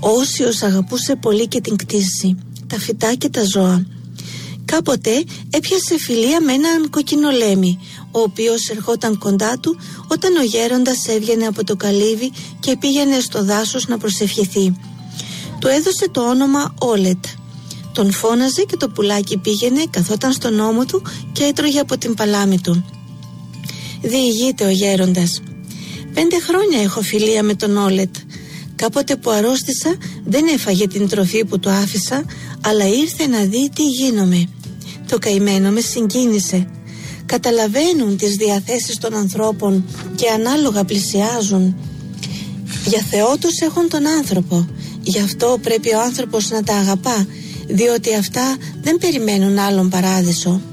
Ο Όσιος αγαπούσε πολύ και την κτήση, τα φυτά και τα ζώα. Κάποτε έπιασε φιλία με έναν κοκκινολέμη, ο οποίος ερχόταν κοντά του όταν ο γέροντας έβγαινε από το καλύβι και πήγαινε στο δάσος να προσευχηθεί. Του έδωσε το όνομα Όλετ. Τον φώναζε και το πουλάκι πήγαινε, καθόταν στον ώμο του και έτρωγε από την παλάμη του. Διηγείται ο γέροντας: 5 χρόνια έχω φιλία με τον Όλετ. Κάποτε που αρρώστησα δεν έφαγε την τροφή που του άφησα, αλλά ήρθε να δει τι γίνομαι. Το καημένο με συγκίνησε. Καταλαβαίνουν τις διαθέσεις των ανθρώπων και ανάλογα πλησιάζουν. Για Θεό τους έχουν τον άνθρωπο. Γι' αυτό πρέπει ο άνθρωπος να τα αγαπά, διότι αυτά δεν περιμένουν άλλον παράδεισο.